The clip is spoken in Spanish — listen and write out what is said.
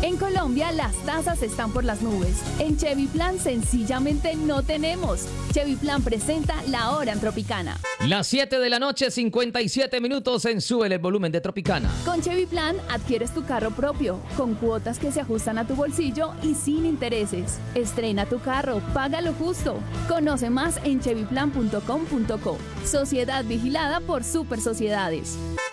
En Colombia las tasas están por las nubes. En Chevy Plan sencillamente no tenemos. Chevy Plan presenta La Hora en Tropicana. Las 7 de la noche, 57 minutos en Súbele el volumen de Tropicana. Con Chevy Plan adquieres tu carro propio, con cuotas que se ajustan a tu bolsillo y sin intereses. Estrena tu carro, paga lo justo. Conoce más en chevyplan.com.co. Sociedad vigilada por Super Sociedades.